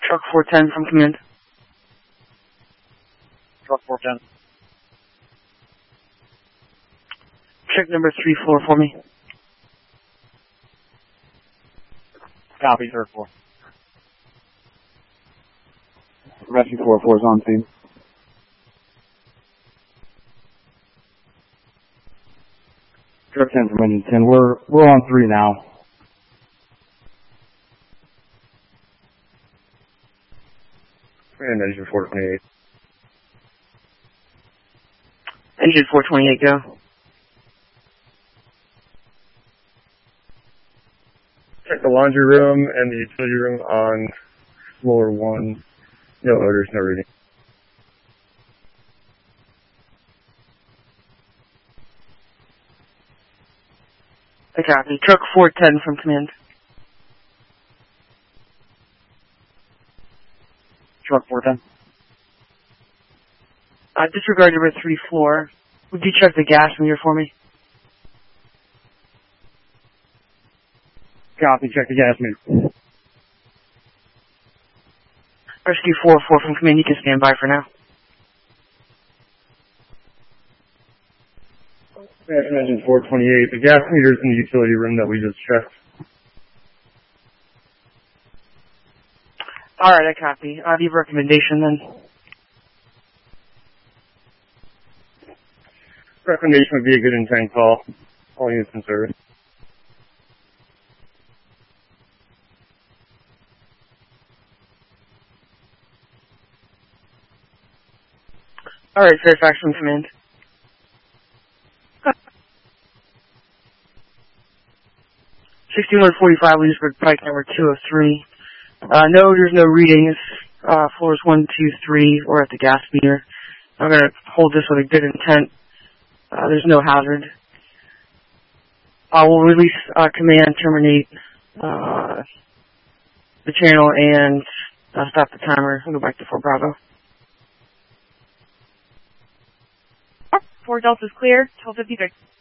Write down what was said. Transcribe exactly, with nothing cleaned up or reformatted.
Truck four ten from command. Truck four ten. Check number three four for me. Copy, third four. Rescue four four is on scene. Truck ten from engine ten. We're we're on three now. And engine four twenty-eight. Engine four twenty-eight, go. Check the laundry room and the utility room on floor one. No odors, no reading. I copy. Truck four ten from command. Truck four ten. Uh, disregard number three four. Would you check the gas meter for me? Copy, check the gas meter. Rescue four four from command, you can stand by for now. Engine four twenty-eight. The gas meter's in the utility room that we just checked. Alright, I copy. I leave a recommendation then. Recommendation would be a good intent call. All units in service. Alright, Fairfax from command. sixty-one forty-five Leesburg Pike number two oh three. Uh, no, there's no readings. Uh, floors one, two, three, or at the gas meter. I'm gonna hold this with a good intent. Uh, there's no hazard. I will release, uh, command, terminate, uh, the channel and, uh, stop the timer and go back to Fort Bravo. Four Delta's clear, twelve fifty-six.